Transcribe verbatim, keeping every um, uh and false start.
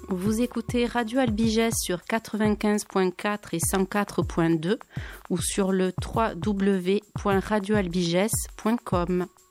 Vous écoutez Radio Albigès sur quatre-vingt-quinze point quatre et cent quatre point deux ou sur le w w w point radio albigès point com.